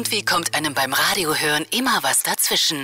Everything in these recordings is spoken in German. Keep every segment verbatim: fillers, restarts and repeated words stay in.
irgendwie kommt einem beim Radiohören immer was dazwischen.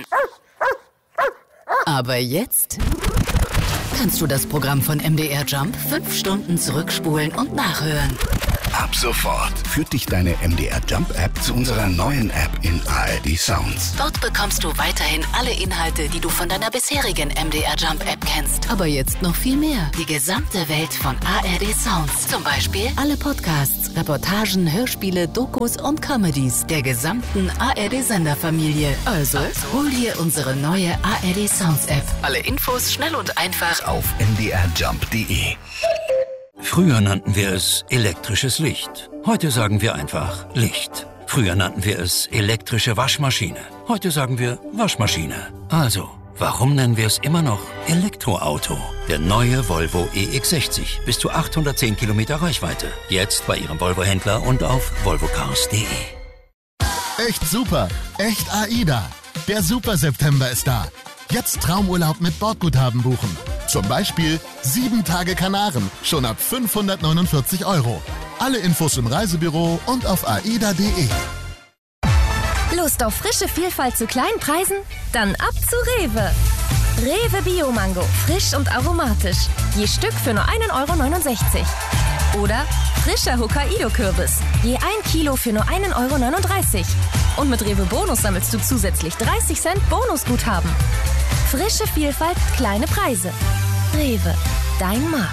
Aber jetzt kannst du das Programm von M D R Jump fünf Stunden zurückspulen und nachhören. Ab sofort führt dich deine M D R Jump App zu unserer neuen App in A R D Sounds. Dort bekommst du weiterhin alle Inhalte, die du von deiner bisherigen M D R Jump App kennst. Aber jetzt noch viel mehr. Die gesamte Welt von A R D Sounds. Zum Beispiel alle Podcasts, Reportagen, Hörspiele, Dokus und Comedies der gesamten A R D-Senderfamilie. Also, hol dir unsere neue A R D Sounds App. Alle Infos schnell und einfach auf m d r jump punkt d e. Früher nannten wir es elektrisches Licht. Heute sagen wir einfach Licht. Früher nannten wir es elektrische Waschmaschine. Heute sagen wir Waschmaschine. Also, warum nennen wir es immer noch Elektroauto? Der neue Volvo E X sechzig. Bis zu achthundertzehn Kilometer Reichweite. Jetzt bei Ihrem Volvo-Händler und auf volvo cars punkt d e. Echt super. Echt AIDA. Der Super-September ist da. Jetzt Traumurlaub mit Bordguthaben buchen. Zum Beispiel sieben Tage Kanaren, schon ab fünfhundertneunundvierzig Euro. Alle Infos im Reisebüro und auf aida punkt d e. Lust auf frische Vielfalt zu kleinen Preisen? Dann ab zu Rewe. Rewe Bio-Mango, frisch und aromatisch. Je Stück für nur ein Euro neunundsechzig. Oder frischer Hokkaido-Kürbis, je ein Kilo für nur ein Euro neununddreißig. Und mit Rewe Bonus sammelst du zusätzlich dreißig Cent Bonusguthaben. Frische Vielfalt, kleine Preise. Rewe, dein Markt.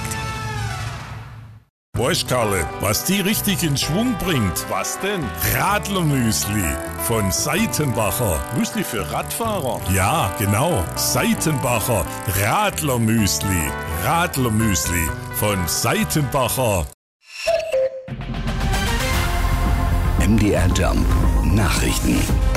Weißt Karle, was die richtig in Schwung bringt? Was denn? Radlermüsli von Seitenbacher. Müsli für Radfahrer? Ja, genau. Seitenbacher Radlermüsli. Radlermüsli von Seitenbacher. M D R Jump Nachrichten.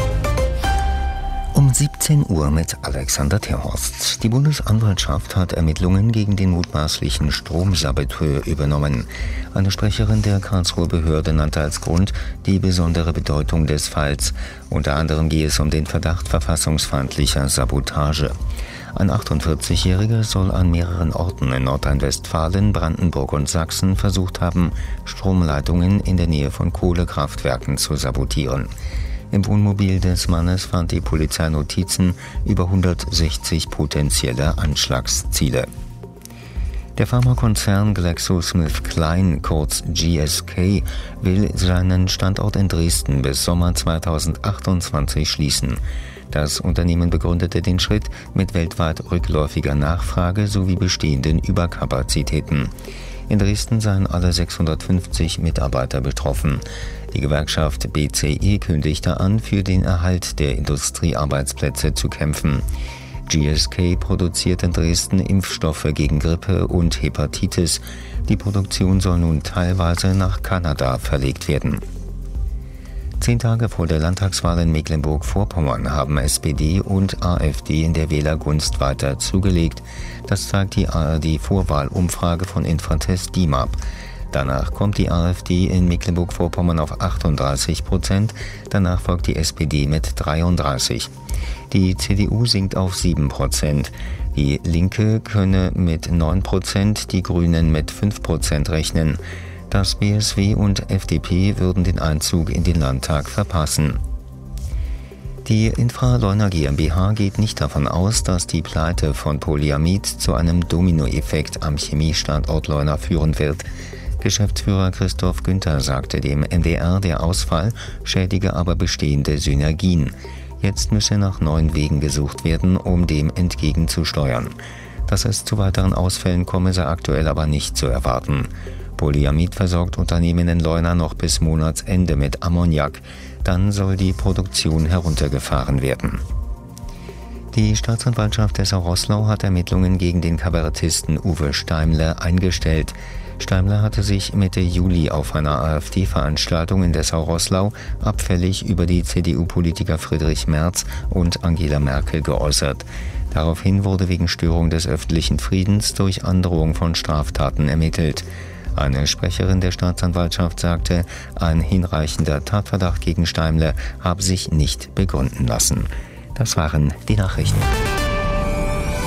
Um siebzehn Uhr mit Alexander Terhorst. Die Bundesanwaltschaft hat Ermittlungen gegen den mutmaßlichen Stromsaboteur übernommen. Eine Sprecherin der Karlsruher Behörde nannte als Grund die besondere Bedeutung des Falls. Unter anderem gehe es um den Verdacht verfassungsfeindlicher Sabotage. Ein achtundvierzigjähriger soll an mehreren Orten in Nordrhein-Westfalen, Brandenburg und Sachsen versucht haben, Stromleitungen in der Nähe von Kohlekraftwerken zu sabotieren. Im Wohnmobil des Mannes fand die Polizei Notizen über hundertsechzig potenzielle Anschlagsziele. Der Pharmakonzern GlaxoSmithKline, kurz G S K, will seinen Standort in Dresden bis Sommer zweitausendachtundzwanzig schließen. Das Unternehmen begründete den Schritt mit weltweit rückläufiger Nachfrage sowie bestehenden Überkapazitäten. In Dresden seien alle sechshundertfünfzig Mitarbeiter betroffen. Die Gewerkschaft B C E kündigte an, für den Erhalt der Industriearbeitsplätze zu kämpfen. G S K produziert in Dresden Impfstoffe gegen Grippe und Hepatitis. Die Produktion soll nun teilweise nach Kanada verlegt werden. Zehn Tage vor der Landtagswahl in Mecklenburg-Vorpommern haben S P D und A f D in der Wählergunst weiter zugelegt. Das zeigt die A R D-Vorwahlumfrage von Infratest D I M A P. Danach kommt die AfD in Mecklenburg-Vorpommern auf achtunddreißig Prozent, danach folgt die S P D mit dreiunddreißig. Die C D U sinkt auf sieben Prozent. Die Linke könne mit neun Prozent, die Grünen mit fünf Prozent rechnen. Das B S W und F D P würden den Einzug in den Landtag verpassen. Die Infra-Leuna GmbH geht nicht davon aus, dass die Pleite von Polyamid zu einem Dominoeffekt am Chemiestandort Leuna führen wird. Geschäftsführer Christoph Günther sagte dem M D R, der Ausfall schädige aber bestehende Synergien. Jetzt müsse nach neuen Wegen gesucht werden, um dem entgegenzusteuern. Dass es zu weiteren Ausfällen komme, sei aktuell aber nicht zu erwarten. Polyamid versorgt Unternehmen in Leuna noch bis Monatsende mit Ammoniak. Dann soll die Produktion heruntergefahren werden. Die Staatsanwaltschaft Dessau-Roßlau hat Ermittlungen gegen den Kabarettisten Uwe Steimle eingestellt. Steimle hatte sich Mitte Juli auf einer AfD-Veranstaltung in Dessau-Roßlau abfällig über die C D U-Politiker Friedrich Merz und Angela Merkel geäußert. Daraufhin wurde wegen Störung des öffentlichen Friedens durch Androhung von Straftaten ermittelt. Eine Sprecherin der Staatsanwaltschaft sagte, ein hinreichender Tatverdacht gegen Steimle habe sich nicht begründen lassen. Das waren die Nachrichten.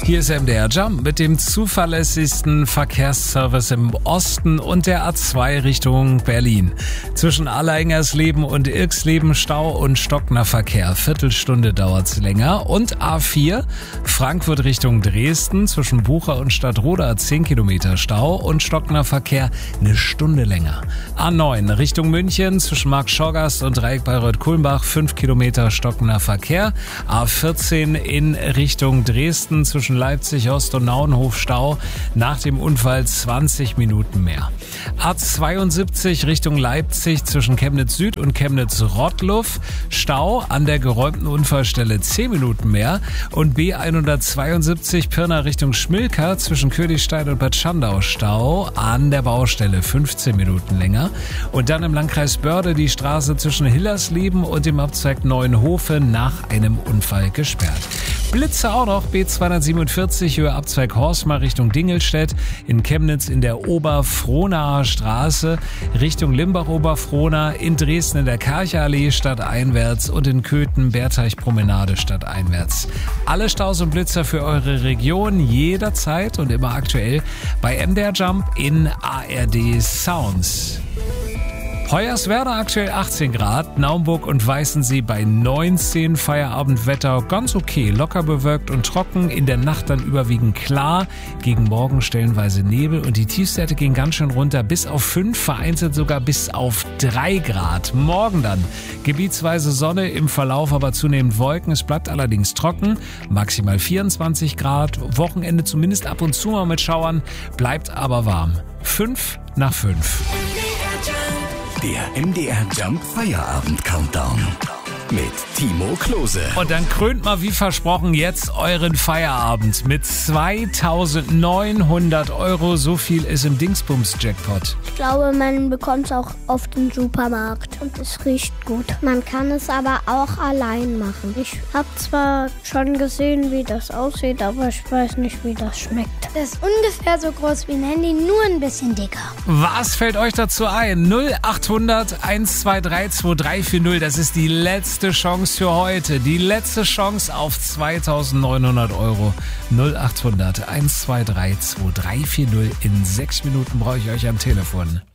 Hier ist M D R Jump mit dem zuverlässigsten Verkehrsservice im Osten und der A zwei Richtung Berlin. Zwischen Alleingers-Leben und Irksleben Stau und stockender Verkehr. Viertelstunde dauert's länger. Und A vier Frankfurt Richtung Dresden zwischen Bucha und Stadtroda zehn Kilometer Stau und stockender Verkehr eine Stunde länger. A neun Richtung München zwischen Markt-Schorgast und Dreieck Bayreuth-Kulmbach fünf Kilometer stockender Verkehr. A vierzehn in Richtung Dresden zwischen Leipzig Ost und Nauenhof Stau, nach dem Unfall zwanzig Minuten mehr. A zweiundsiebzig Richtung Leipzig zwischen Chemnitz Süd und Chemnitz Rottluff Stau, an der geräumten Unfallstelle zehn Minuten mehr. Und B hundertzweiundsiebzig Pirna Richtung Schmilka zwischen Königstein und Bad Schandau Stau, an der Baustelle fünfzehn Minuten länger. Und dann im Landkreis Börde die Straße zwischen Hillersleben und dem Abzweig Neuenhofe nach einem Unfall gesperrt. Blitze auch noch, B zweihundertsiebenundvierzig Höhe Abzweig Horstmar Richtung Dingelstedt, in Chemnitz in der Oberfrohnaer Straße Richtung Limbach-Oberfrohna, in Dresden in der Karchallee stadteinwärts und in Köthen Berteich-Promenade stadteinwärts. Alle Staus und Blitzer für eure Region jederzeit und immer aktuell bei M D R Jump in A R D Sounds. Hoyerswerda aktuell achtzehn Grad, Naumburg und Weißensee bei neunzehn, Feierabendwetter ganz okay, locker bewölkt und trocken, in der Nacht dann überwiegend klar, gegen Morgen stellenweise Nebel und die Tiefstwerte gehen ganz schön runter, bis auf fünf, vereinzelt sogar bis auf drei Grad. Morgen dann gebietsweise Sonne, im Verlauf aber zunehmend Wolken, es bleibt allerdings trocken, maximal vierundzwanzig Grad, Wochenende zumindest ab und zu mal mit Schauern, bleibt aber warm. fünf nach fünf. Der M D R Jump Feierabend Countdown mit Timo Klose. Und dann krönt mal wie versprochen jetzt euren Feierabend mit zweitausendneunhundert Euro. So viel ist im Dingsbums-Jackpot. Ich glaube, man bekommt es auch auf den Supermarkt und es riecht gut. Man kann es aber auch allein machen. Ich habe zwar schon gesehen, wie das aussieht, aber ich weiß nicht, wie das schmeckt. Das ist ungefähr so groß wie ein Handy, nur ein bisschen dicker. Was fällt euch dazu ein? null achthundert eins zwei drei zwei drei vier null, das ist die letzte Chance für heute. Die letzte Chance auf zweitausendneunhundert Euro. null achthundert eins zwei drei zwei drei vier null. In sechs Minuten brauche ich euch am Telefon.